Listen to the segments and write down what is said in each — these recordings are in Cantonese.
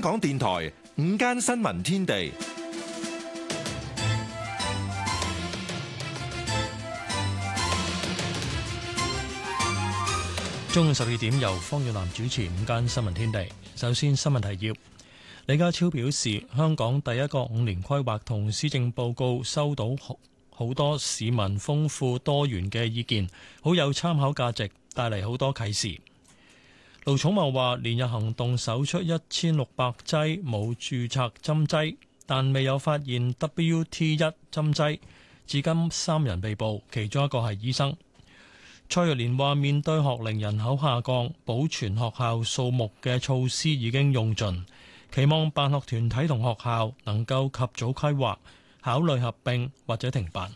香港電台午間新聞天地， 中午12點由方遠南主持午間新聞天地。首先新聞提要：李家超表示，香港第一個5年規劃同施政報告收到好多市民豐富多元嘅意見，好有參考價值，帶嚟好多啟示。盧寵茂話，連日行動搜出1600劑冇註冊針劑，但未有發現 WT1 針劑，至今3人被捕，其中一個係醫生。蔡若蓮話，面對學齡人口下降，保存學校數目嘅措施已經用盡，期望辦學團體同學校能夠及早規劃，考慮合併或者停辦。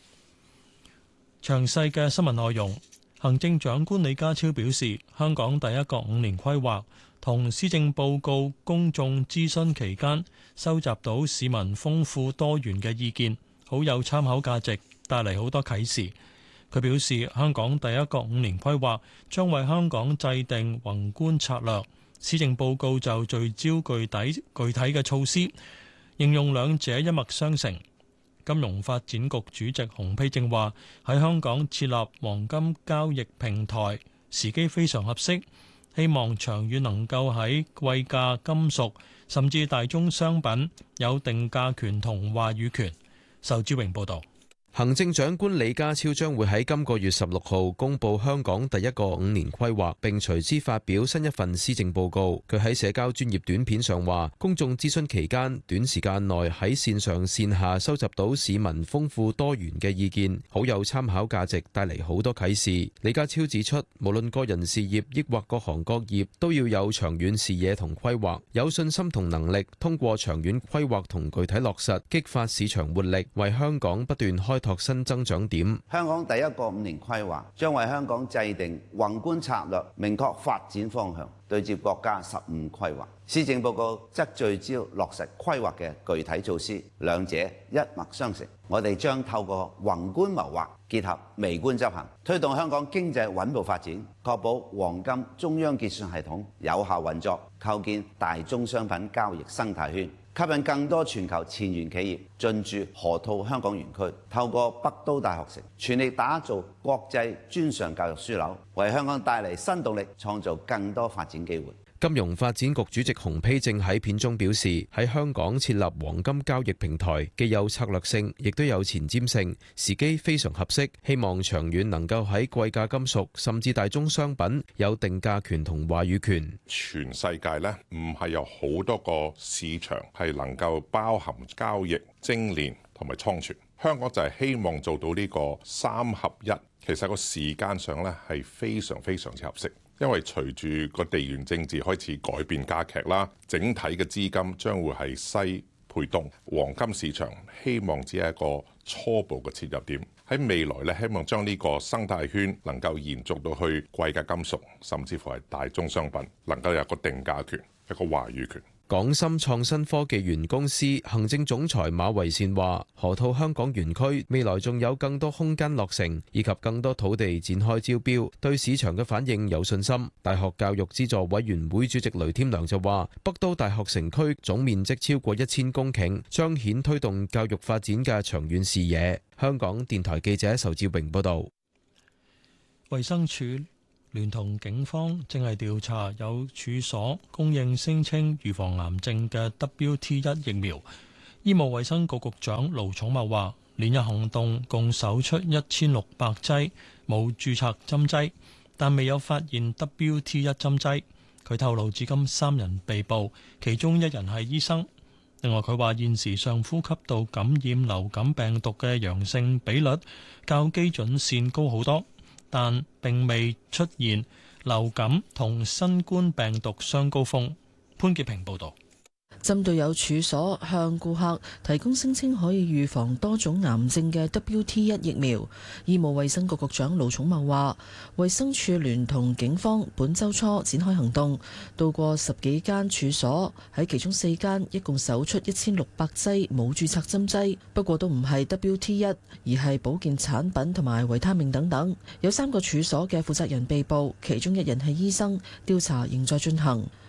詳細嘅新聞內容，行政長官李家超表示，香港第一個5年規劃同施政報告公眾諮詢期間，收集到市民豐富多元嘅意見，好有參考價值，帶嚟好多啟示。佢表示，香港第一個5年規劃將為香港制定宏觀策略，施政報告就聚焦具體嘅措施，形容兩者一脈相承。金融發展局主席洪丕正話，喺香港設立黃金交易平台時機非常合適，希望長遠能夠喺貴價金屬甚至大宗商品有定價權同話語權。仇志榮報導。 行政長官李家超將會喺今個月16號公布香港第一個5年規劃，並隨之發表新一份施政報告。佢喺社交專頁短片上話，公眾諮詢期間短時間內喺線上線下收集到市民豐富多元嘅意見，好有參考價值，帶嚟好多啟示。李家超指出，無論個人事業抑或各行各業，都要有長遠視野同規劃，有信心同能力，通過長遠規劃同具體落實，激發市場活力，為香港不斷開拓新增長點。 香港第一個5年規劃將為香港制定宏觀策略，明確發展方向，對接國家15規劃。施政報告則聚焦落實規劃嘅具體措施，兩者一脈相承。我哋將透過宏觀謀劃結合微觀執行，推動香港經濟穩步發展，確保黃金中央結算系統有效運作，構建大宗商品交易生態圈，吸引更多全球前沿企業進駐河套香港園區，透過北都大學城，全力打造國際專上教育樞紐，為香港帶嚟新動力，創造更多發展機會。 金融發展局主席洪丕正喺片中表示，喺香港設立黃金交易平台，既有策略性，亦都有前瞻性，時機非常合適，希望長遠能夠喺貴價金屬甚至大宗商品有定價權同話語權。 全世界呢，唔係有好多個市場係能夠包含交易、精煉同埋倉存，香港就係希望做到呢個3合1，其實個時間上呢係非常非常之合適。因為隨住個地緣政治開始改變加劇啦，整體嘅資金將會係西配東，黃金市場希望只係一個初步嘅切入點。喺未來咧，希望將呢個生態圈能夠延續到去貴價金屬，甚至乎係大宗商品，能夠有個定價權，一個話語權。 港深創新科技園公司行政總裁馬維善話，河套香港園區未來仲有更多空間落成，以及更多土地展開招標，對市場嘅反應有信心。大學教育資助委員會主席雷添良就話，北都大學城區總面積超過1000公頃，彰顯推動教育發展嘅長遠視野。香港電台記者仇志榮報道。 衛生署聯同警方正係調查有處所供應聲稱預防癌症嘅 WT1 疫苗。醫務衛生局局長盧寵茂話，連日行動共搜出1600劑冇註冊針劑，但未有發現 WT1 針劑。佢透露至今3人被捕，其中1人係醫生。另外，佢話現時上呼吸道感染流感病毒嘅陽性比率較基準線高好多，但並未出現流感同新冠病毒雙高峰。潘潔平報導。 針對有處所向顧客提供聲稱可以預防多種癌症嘅 WT1 疫苗，醫務衛生局局長盧寵茂話，衛生署聯同警方本週初展開行動，到過10幾間處所，喺其中4間一共搜出1600劑冇註冊針劑，不過都唔係 WT1，而係保健產品同埋維他命等等。有3個處所嘅負責人被捕，其中1人係醫生，調查仍在進行。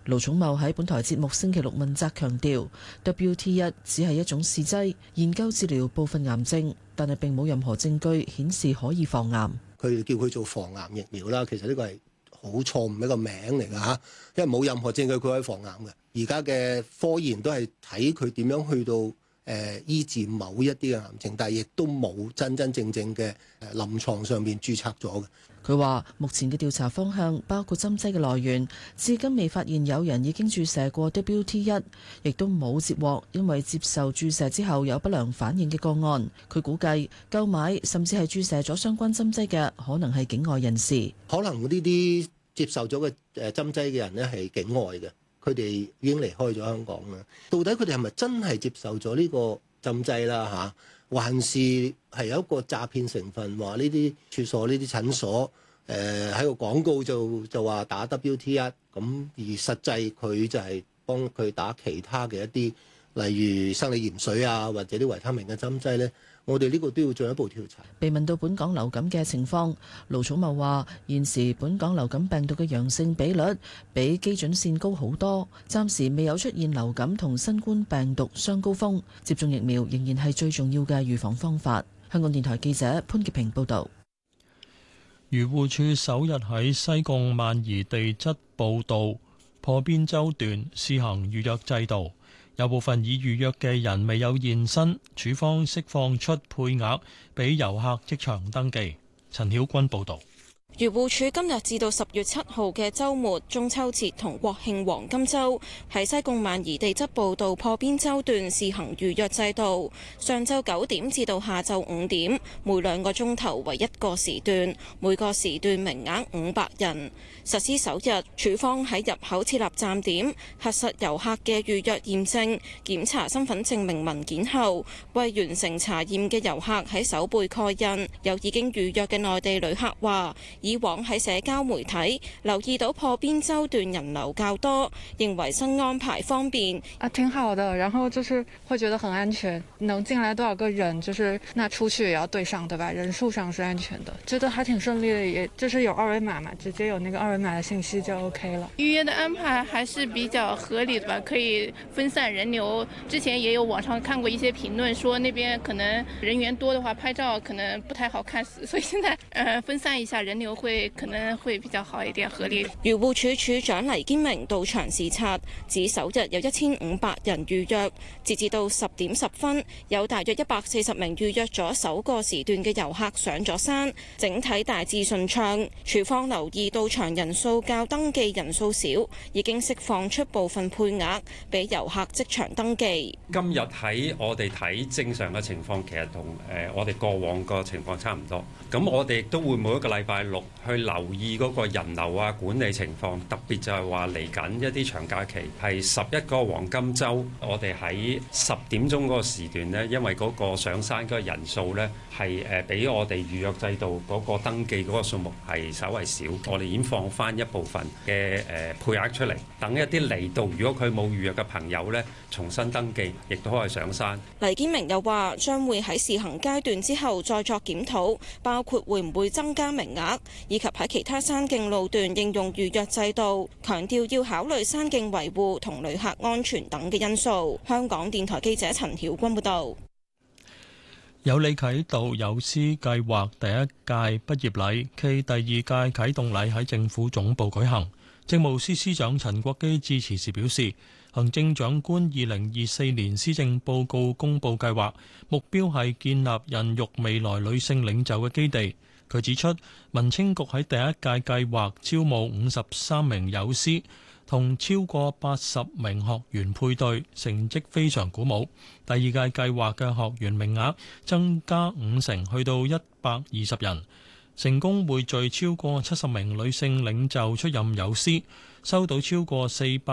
盧寵茂喺本台節目星期六問責強調 ，WT1 只係一種試劑，研究治療部分癌症，但係並冇任何證據顯示可以防癌。 佢哋叫佢做防癌疫苗啦，其實呢個係好錯誤一個名嚟㗎嚇，因為冇任何證據佢可以防癌嘅。而家嘅科研都係睇佢點樣去到醫治某一啲嘅癌症，但係亦都冇真真正正嘅臨床上面註冊咗嘅。 佢話：目前嘅調查方向包括針劑嘅來源，至今未發現有人已經注射過 WT1，亦都冇接獲因為接受注射之後有不良反應嘅個案。佢估計購買甚至係注射咗相關針劑嘅可能係境外人士， 可能呢啲接受咗嘅針劑嘅人呢係境外嘅，佢哋已經離開咗香港啦。到底佢哋係咪真係接受咗呢個針劑啦嚇？還是係有一個詐騙成分，話呢啲處所、呢啲診所喺個廣告就話打 WT1，咁而實際佢就係幫佢打其他嘅一啲，例如生理鹽水啊，或者啲維他命嘅針劑呢。我哋呢個都要進一步調查。 被問到本港流感嘅情況，盧寵茂話：現時本港流感病毒嘅陽性比率比基準線高好多，暫時未有出現流感同新冠病毒雙高峰。接種疫苗仍然係最重要嘅預防方法。香港電台記者潘潔平報導。 漁護署首日喺西貢萬宜地質步道破邊洲段試行預約制度。有部分已預約嘅人未有現身，署方釋放出配額俾遊客即場登記。陳曉君報導。 漁護署今日至到10月7號嘅週末、中秋節同國慶黃金週，喺西貢萬宜地質步道破邊洲段試行預約制度。上晝9點至到下晝5點，每2個鐘頭為1個時段，每個時段名額500人。實施首日，署方喺入口設立站點，核實遊客嘅預約驗證、檢查身份證明文件後，為完成查驗嘅遊客喺手背蓋印。有已經預約嘅內地旅客話，以往喺社交媒體留意到破邊洲段人流較多，認為新安排方便。 挺好的，然後就是會覺得很安全，能進來多少個人，就是那出去也要對上，對吧？人數上是安全的，覺得還挺順利的，也就是有二維碼嘛，直接有那個二維碼的信息就 OK 了。 預約的安排還是比較合理的吧，可以分散人流。之前也有網上看過一些評論，說那邊可能人員多的話，拍照可能不太好看，所以現在分散一下人流可能會比較好一點，合理。 漁護署署長黎堅明到場視察，指首日有1500人預約，截至到10點10分，有大約140名預約咗首個時段嘅遊客上咗山，整體大致順暢。署方留意到場人數較登記人數少，已經釋放出部分配額俾遊客即場登記。 今日喺我哋睇正常嘅情況，其實同我哋過往個情況差唔多。咁我哋亦都會每一個禮拜六去留意嗰個人流啊、管理情況，特別就係話嚟緊一啲長假期係11個黃金週，我哋喺10點鐘嗰個時段呢，因為嗰個上山嗰個人數呢係比我哋預約制度嗰個登記嗰個數目係稍為少，我哋已經放翻一部分嘅配額出嚟，等一啲嚟到如果佢冇預約嘅朋友呢，重新登記，亦都可以上山。 黎堅明又話將會喺試行階段之後再作檢討，包括會唔會增加名額，以及喺其他山徑路段應用預約制度，強調要考慮山徑維護同旅客安全等嘅因素。香港電台記者陳曉君報導。 有理啟道友師計劃第一屆畢業禮暨第二屆啟動禮喺政府總部舉行。政務司司長陳國基致辭時表示，行政長官2024年施政報告公佈計劃，目標係建立孕育未來女性領袖嘅基地。佢指出，民青局喺第一屆計劃招募53名友師，同超過80名學員配對，成績非常鼓舞。第二屆計劃嘅學員名額增加50%，去到120人，成功匯聚超過70名女性領袖出任友師，收到超過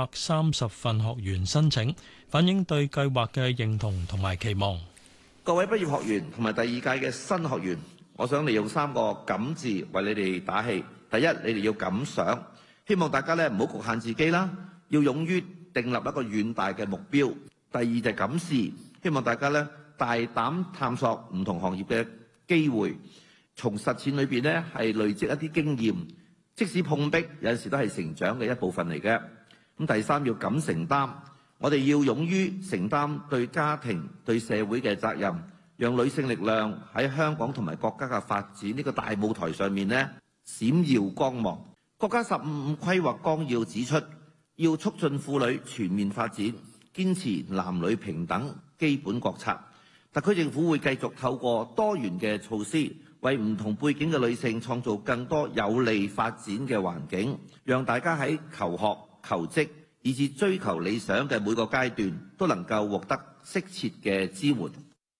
430份學員申請，反映對計劃嘅認同同埋期望。 各位畢業學員同埋第二屆嘅新學員，我想利用3個敢字為你哋打氣。第一，你哋要敢想。希望大家唔好局限自己啦，要勇於訂立一個遠大嘅目標。第二就係敢試，希望大家大膽探索唔同行業嘅機會，從實踐裏邊係累積一啲經驗，即使碰壁有陣時都係成長嘅一部分嚟嘅。 咁第三，要敢承擔，我哋要勇於承擔對家庭、對社會嘅責任，讓女性力量喺香港同埋國家嘅發展呢個大舞台上面呢閃耀光芒。國家15規劃綱要指出，要促進婦女全面發展，堅持男女平等基本國策。特區政府會繼續透過多元嘅措施，為唔同背景嘅女性創造更多有利發展嘅環境，讓大家喺求學、求職以至追求理想嘅每個階段都能夠獲得適切嘅支援。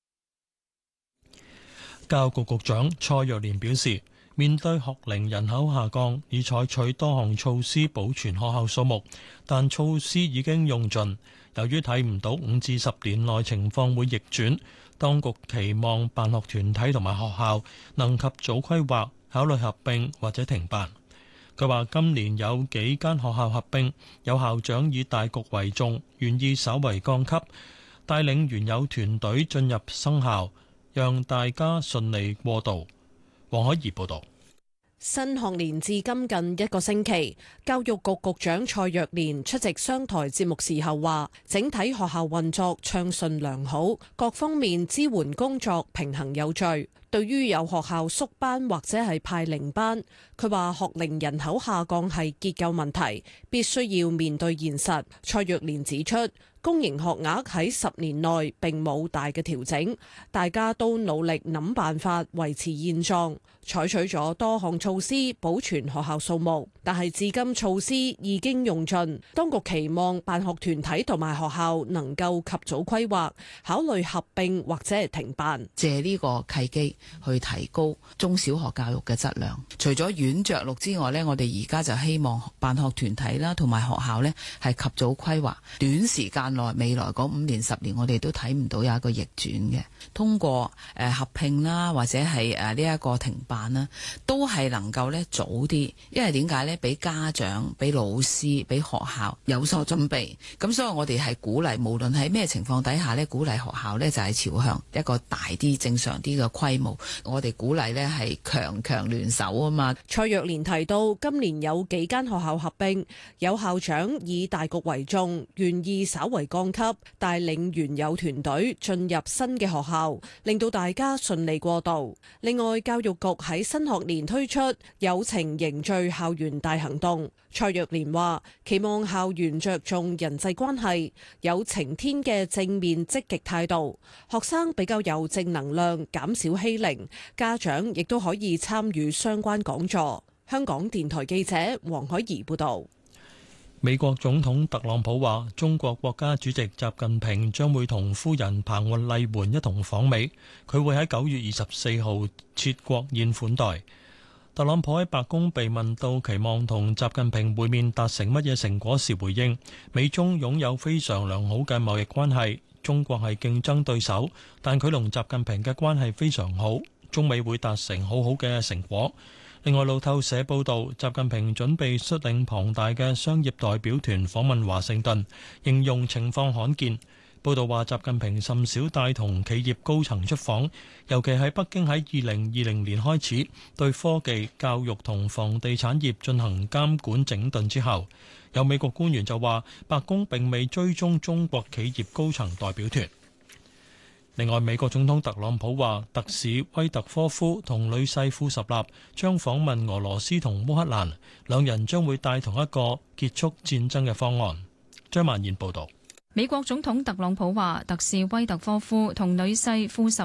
教育局局長蔡若蓮表示，面對學齡人口下降，已採取多項措施保存學校數目，但措施已經用盡。由於睇唔到5至10年內情況會逆轉，當局期望辦學團體同埋學校能及早規劃，考慮合併或者停辦。佢話今年有幾間學校合併，有校長以大局為重，願意稍為降級，帶領原有團隊進入生校，讓大家順利過渡。黃海怡報導。 新學年至今近一個星期，教育局局長蔡若蓮出席商台節目時候話，整體學校運作暢順良好，各方面支援工作平衡有序。對於有學校縮班或者係派零班，佢話學齡人口下降係結構問題，必須要面對現實。蔡若蓮指出，公營學額喺10年內並冇大嘅調整，大家都努力諗辦法維持現狀，採取咗多項措施保存學校數目，但係至今措施已經用盡。當局期望辦學團體同埋學校能夠及早規劃，考慮合併或者係停辦， 借呢個契機去提高中小學教育嘅質量。除咗軟着陸之外呢，我哋而家就希望辦學團體啦同埋學校呢係及早規劃，短時間內未來嗰5年10年我哋都睇唔到有一個逆轉嘅。通過合併啦或者係呢一個停辦啦，都係能夠呢早啲，因為點解呢？俾家長、俾老師、俾學校有所準備。咁所以我哋係鼓勵，無論喺咩情況底下呢，鼓勵學校呢就係朝向一個大啲、正常啲嘅規模。我哋鼓勵呢係強聯手啊嘛。 蔡若蓮提到，今年有幾間學校合併，有校長以大局為重，願意稍為降級，帶領原有團隊進入新嘅學校，令到大家順利過渡。另外，教育局喺新學年推出友情凝聚校園大行動。蔡若蓮話，期望校園着重人際關係，有晴天嘅正面積極態度，學生比較有正能量，減少欺凌，家長亦都可以參與相關講座。香港電台記者黃海怡報導。 美國總統特朗普話，中國國家主席習近平將會同夫人彭麗媛一同訪美，佢會喺9月24號設國宴款待。特朗普喺白宮被問到期望同習近平會面達成乜嘢成果時，回應美中擁有非常良好嘅貿易關係，中國係競爭對手，但佢同習近平嘅關係非常好，中美會達成好好嘅成果。另外，路透社報道，習近平準備率領龐大嘅商業代表團訪問華盛頓，形容情況罕見。報道話，習近平甚少帶同企業高層出訪，尤其喺北京喺2020年開始對科技、教育同房地產業進行監管整頓之後，有美國官員就話，白宮並未追蹤中國企業高層代表團。另外，美國總統特朗普話，特使威特科夫同女婿庫什納將訪問俄羅斯同烏克蘭，兩人將會帶同一個結束戰爭嘅方案。張曼燕報導。 美國總統特朗普話，特使威特科夫同女婿庫什